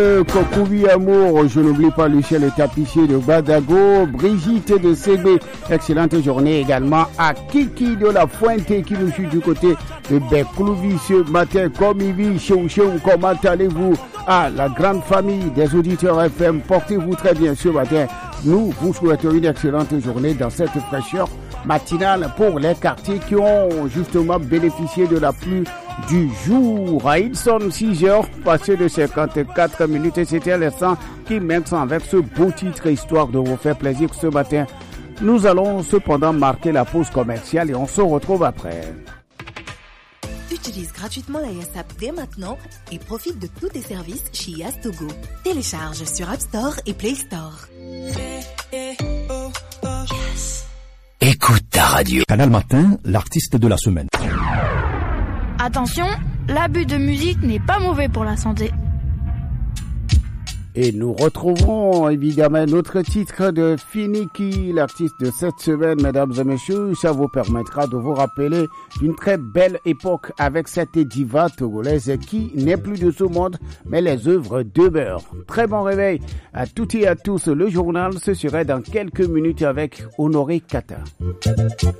Kokouvi Amour, je n'oublie pas Lucien le tapissier de Badago, Brigitte de Ségbé, excellente journée également à Kiki de la Fuente qui nous suit du côté de Beklouvi ce matin. Comme il vit, comment allez-vous? La grande famille des auditeurs FM, portez-vous très bien ce matin. Nous vous souhaitons une excellente journée dans cette fraîcheur matinale pour les quartiers qui ont justement bénéficié de la pluie du jour. Il sonne 6 heures, passé de 54 minutes et c'était l'instant qui mène avec ce beau titre histoire de vous faire plaisir ce matin. Nous allons cependant marquer la pause commerciale et on se retrouve après. Utilise gratuitement la Yas App dès maintenant et profite de tous tes services chez Yas Togo. Télécharge sur App Store et Play Store. Yes. Écoute ta radio. Canal Matin, l'artiste de la semaine. Attention, l'abus de musique n'est pas mauvais pour la santé. Et nous retrouvons évidemment notre titre de Finiki, l'artiste de cette semaine, mesdames et messieurs. Ça vous permettra de vous rappeler d'une très belle époque avec cette diva togolaise qui n'est plus de ce monde, mais les œuvres demeurent. Très bon réveil à toutes et à tous. Le journal, ce serait dans quelques minutes avec Honoré Kata.